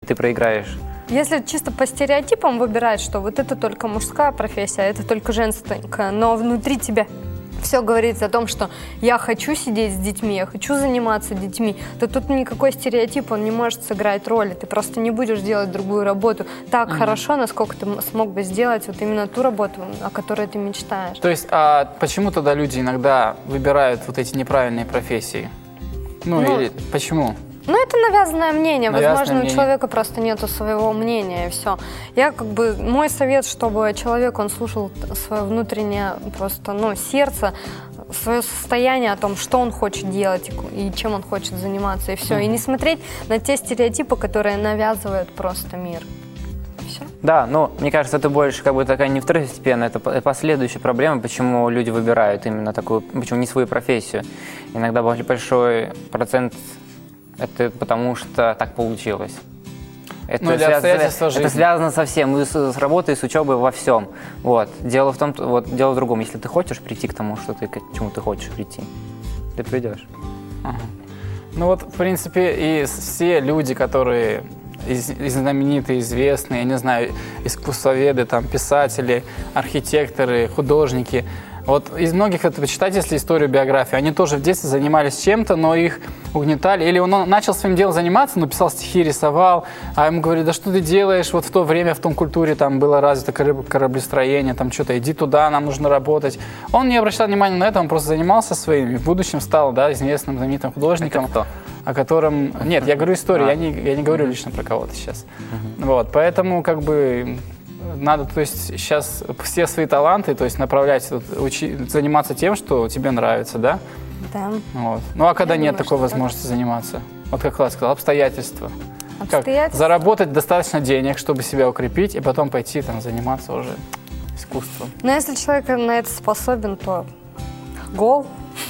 ты проиграешь. Если чисто по стереотипам выбирать, что вот это только мужская профессия, это только женская, но внутри тебя все говорит о том, что я хочу сидеть с детьми, я хочу заниматься детьми, то тут никакой стереотип, он не может сыграть роли. Ты просто не будешь делать другую работу так хорошо, насколько ты смог бы сделать вот именно ту работу, о которой ты мечтаешь. То есть, а почему тогда люди иногда выбирают вот эти неправильные профессии? Ну или почему? Ну, это навязанное мнение. Возможно, мнение. у человека просто нету своего мнения, и все. Я мой совет, чтобы человек, он слушал свое внутреннее просто, сердце, свое состояние о том, что он хочет делать и чем он хочет заниматься, и все. И не смотреть на те стереотипы, которые навязывает просто мир. Все. Да, но мне кажется, это больше как бы такая не второстепенная, это последующая проблема, почему люди выбирают именно такую, почему не свою профессию. Иногда большой процент это потому, что так получилось. Это связано со всем, и с работой, и с учебой, во всем. Вот. Дело в другом. Если ты хочешь прийти к тому, к чему ты хочешь прийти, ты придешь. Ага. Ну вот, в принципе, и все люди, которые знаменитые, известные, я не знаю, искусствоведы, там, писатели, архитекторы, художники. Вот из многих, это почитать, если историю, биографию, они тоже в детстве занимались чем-то, но их угнетали. Или он начал своим делом заниматься, но писал стихи, рисовал, а ему говорили, да что ты делаешь, вот в то время, в том культуре там было развито кораблестроение, там что-то, иди туда, нам нужно работать. Он не обращал внимания на это, он просто занимался своим, и в будущем стал, известным, знаменитым художником. Это кто? О котором... Нет, я говорю историю, я не говорю лично про кого-то сейчас. Вот, поэтому надо, то есть, сейчас все свои таланты, то есть, направлять, заниматься тем, что тебе нравится, да? Да. Вот. Ну, а когда нет такой возможности заниматься? Вот как Влад сказал, обстоятельства. Как? Заработать достаточно денег, чтобы себя укрепить, и потом пойти заниматься уже искусством. Но если человек на это способен, то go.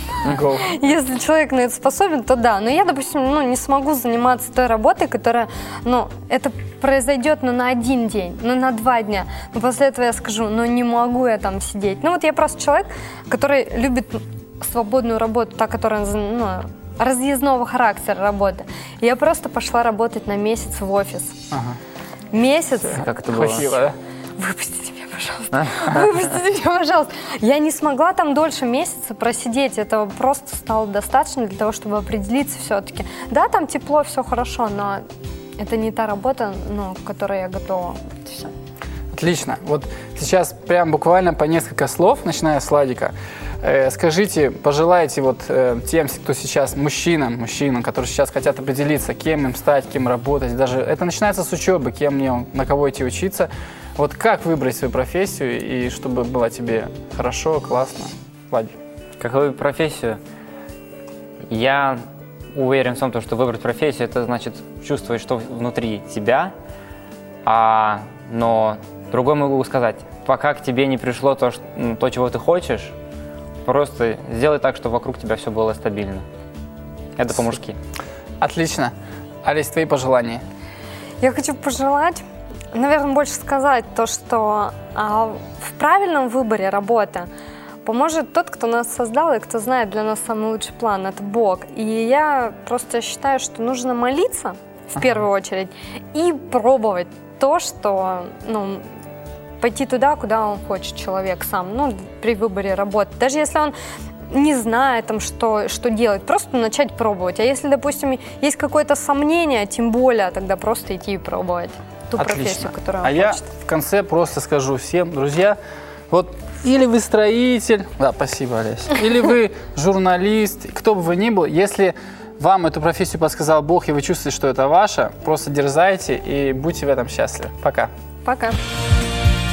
Если человек на это способен, то да. Но я, допустим, не смогу заниматься той работой, которая, это произойдет, на один день, на 2 дня. Но после этого я скажу, не могу я там сидеть. Я просто человек, который любит свободную работу, та, которая, разъездного характера работа. И я просто пошла работать на месяц в офис. Ага. Месяц. Как это было? Хватило, да? Выпустите меня, пожалуйста. Выпустите меня, пожалуйста. Я не смогла там дольше месяца просидеть. Этого просто стало достаточно для того, чтобы определиться все-таки. Да, там тепло, все хорошо, но это не та работа, к которой я готова. Все. Отлично. Вот сейчас прям буквально по несколько слов, начиная с Владика. Скажите, пожелайте тем, кто сейчас, мужчинам, которые сейчас хотят определиться, кем им стать, кем работать. Даже это начинается с учебы, кем мне, на кого идти учиться. Вот как выбрать свою профессию и чтобы было тебе хорошо, классно? Владик. Как выбрать профессию? Я уверен в том, что выбрать профессию, это значит чувствовать, что внутри тебя, но другое могу сказать, пока к тебе не пришло то, чего ты хочешь, просто сделай так, чтобы вокруг тебя все было стабильно. Это по-мужски. Отлично. Олесь, твои пожелания? Я хочу пожелать, наверное, больше сказать то, что в правильном выборе работы поможет тот, кто нас создал и кто знает для нас самый лучший план. Это Бог. И я просто считаю, что нужно молиться в первую очередь и пробовать то, что, пойти туда, куда он хочет человек сам, при выборе работы. Даже если он не знает, что делать, просто начать пробовать. А если, допустим, есть какое-то сомнение, тем более тогда просто идти и пробовать ту профессию, которую он хочет. Я в конце просто скажу всем, друзья, или вы строитель, спасибо, Олесь, или вы журналист, кто бы вы ни был, если вам эту профессию подсказал Бог, и вы чувствуете, что это ваша, просто дерзайте и будьте в этом счастливы. Пока. Пока.